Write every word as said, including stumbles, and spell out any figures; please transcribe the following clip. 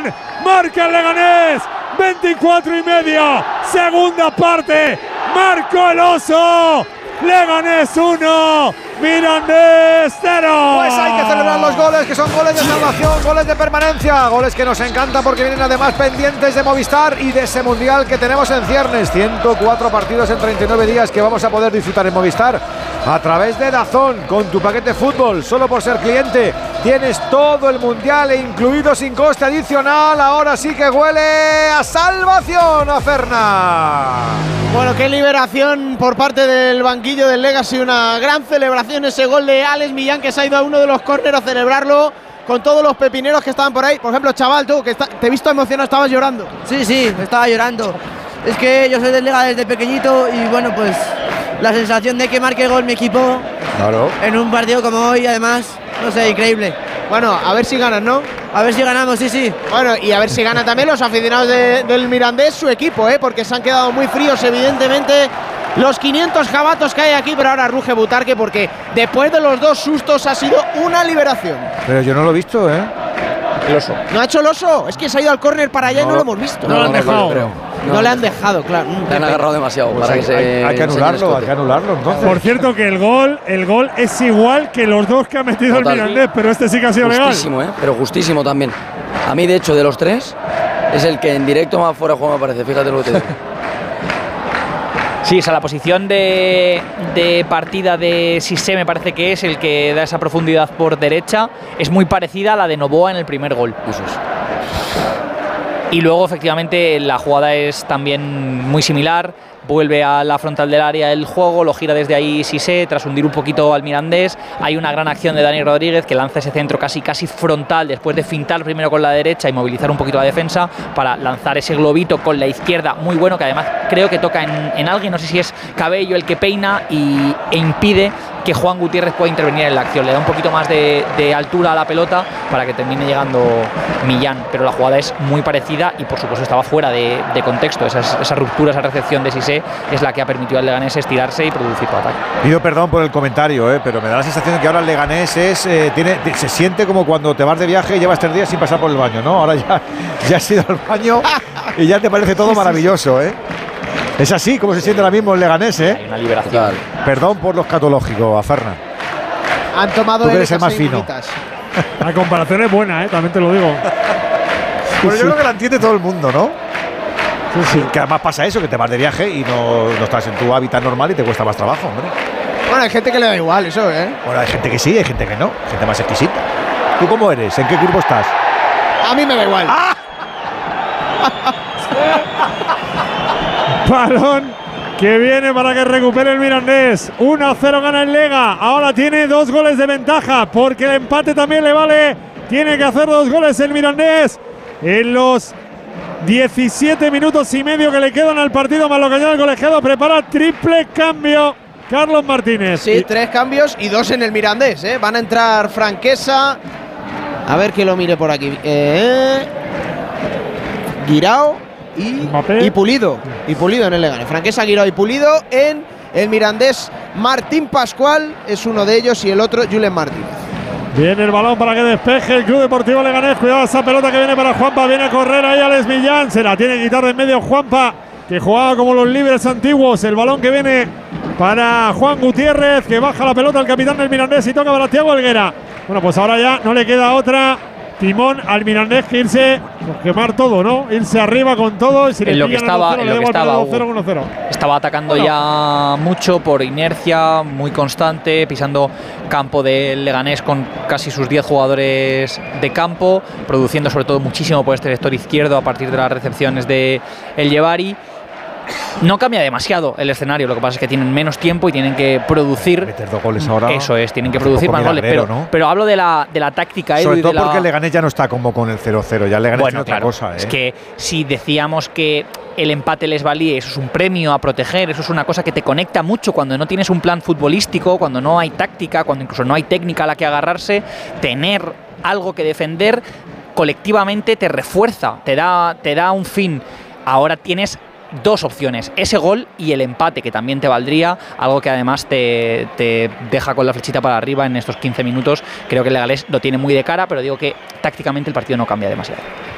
marca el Leganés, veinticuatro y medio, segunda parte, marcó el Oso, Leganés uno, Mirandés cero. Pues hay que celebrar los goles, que son goles de salvación, goles de permanencia, goles que nos encantan porque vienen además pendientes de Movistar y de ese mundial que tenemos en ciernes. ciento cuatro partidos en treinta y nueve días que vamos a poder disfrutar en Movistar a través de DAZN con tu paquete fútbol. Solo por ser cliente tienes todo el mundial e incluido sin coste adicional. Ahora sí que huele a salvación, a Ferna. Bueno, qué liberación por parte del banquillo del Legacy, una gran celebración, ese gol de Alex Millán que se ha ido a uno de los córneres a celebrarlo con todos los pepineros que estaban por ahí. Por ejemplo, chaval, tú que está, te he visto emocionado, estabas llorando. Sí, sí, estaba llorando. Es que yo soy del Lega desde pequeñito y bueno, pues la sensación de que marque gol mi equipo, claro, en un partido como hoy, además, no sé, increíble. Bueno, a ver si ganas, ¿no? A ver si ganamos, sí, sí. Bueno, y a ver si ganan también los aficionados de, del Mirandés, su equipo, ¿eh? Porque se han quedado muy fríos, evidentemente, los quinientos jabatos que hay aquí, pero ahora ruge Butarque porque después de los dos sustos ha sido una liberación. Pero yo no lo he visto, ¿eh? El oso. ¿No ha hecho el oso? Es que se ha ido al córner para allá no, y no lo hemos visto. No, no lo han dejado. No, no le han dejado, claro. Le han agarrado demasiado. Pues para hay, que se hay, hay que anularlo, hay que anularlo entonces. Por cierto que el gol, el gol es igual que los dos que ha metido Total. el Mirandés, pero este sí que ha sido justísimo, legal. ¿eh? Pero justísimo también. A mí, de hecho, de los tres, es el que en directo más fuera de juego me parece, fíjate lo que te digo. Sí, o sea, la posición de, de partida de Cissé me parece que es el que da esa profundidad por derecha. Es muy parecida a la de Novoa en el primer gol. Eso es. Y luego, efectivamente, la jugada es también muy similar. Vuelve a la frontal del área el juego, lo gira desde ahí Cissé, tras hundir un poquito al Mirandés. Hay una gran acción de Dani Rodríguez que lanza ese centro casi, casi frontal después de fintar primero con la derecha y movilizar un poquito la defensa para lanzar ese globito con la izquierda muy bueno, que además creo que toca en, en alguien, no sé si es Cabello el que peina y, e impide que Juan Gutiérrez pueda intervenir en la acción. Le da un poquito más de, de altura a la pelota para que termine llegando Millán, pero la jugada es muy parecida y por supuesto estaba fuera de, de contexto. Esa, esa ruptura, esa recepción de Cissé es la que ha permitido al Leganés estirarse y producir su ataque. Pido perdón por el comentario, eh, pero me da la sensación de que ahora el Leganés es, eh, tiene, se siente como cuando te vas de viaje y llevas tres días sin pasar por el baño, ¿no? Ahora ya, ya has ido al baño y ya te parece todo maravilloso, ¿eh? Es así como se siente ahora mismo el Leganés, ¿eh? Hay una liberación. Perdón por lo escatológico, a Ferna. Han tomado Tú eres el más fino. La comparación es buena, ¿eh? También te lo digo. Bueno, yo creo que la entiende todo el mundo, ¿no? Sí, sí. Que además pasa eso, que te vas de viaje y no, no estás en tu hábitat normal y te cuesta más trabajo, hombre. Bueno, hay gente que le da igual eso, ¿eh? Bueno, hay gente que sí, hay gente que no, gente más exquisita. ¿Tú cómo eres? ¿En qué grupo estás? A mí me da igual. ¡Ah! Balón que viene para que recupere el Mirandés. uno a cero gana el Lega. Ahora tiene dos goles de ventaja porque el empate también le vale. Tiene que hacer dos goles el Mirandés en los diecisiete minutos y medio que le quedan al partido, más lo que añade el colegiado. Prepara triple cambio Carlos Martínez. Sí, y tres cambios y dos en el Mirandés, ¿eh? Van a entrar Franquesa. A ver que lo mire por aquí. Eh, Guirao y, y Pulido. Y Pulido en el Leganés. Franquesa, Guirao y Pulido en el Mirandés. Martín Pascual es uno de ellos y el otro Julen Martínez. Viene el balón para que despeje el Club Deportivo Leganés. Cuidado esa pelota que viene para Juanpa. Viene a correr ahí Alex Millán. Se la tiene que quitar de en medio Juanpa, que jugaba como los libres antiguos. El balón que viene para Juan Gutiérrez, que baja la pelota al capitán del Mirandés y toca para Thiago Helguera. Bueno, pues ahora ya no le queda otra timón al Mirandés que irse, pues quemar todo, ¿no? Irse arriba con todo. Y si en le lo que estaba, en lo que estaba, uno cero. Estaba atacando bueno. ya mucho por inercia, muy constante, pisando campo del Leganés con casi sus diez jugadores de campo, produciendo sobre todo muchísimo por este sector izquierdo a partir de las recepciones de El Yevari. No cambia demasiado el escenario, lo que pasa es que tienen menos tiempo y tienen que producir. Meter dos goles ahora. Eso es, tienen que producir más goles. Pero, ¿no? pero hablo de la, de la táctica. Sobre Edu, todo de la... porque el Leganés ya no está como con el cero cero, ya el Leganés bueno, tiene claro, otra cosa. ¿eh? Es que si decíamos que el empate les valía, eso es un premio a proteger, eso es una cosa que te conecta mucho cuando no tienes un plan futbolístico, cuando no hay táctica, cuando incluso no hay técnica a la que agarrarse, tener algo que defender colectivamente te refuerza, te da, te da un fin. Ahora tienes dos opciones, ese gol y el empate, que también te valdría, algo que además te, te deja con la flechita para arriba en estos quince minutos. Creo que el Leganés lo tiene muy de cara, pero digo que tácticamente el partido no cambia demasiado.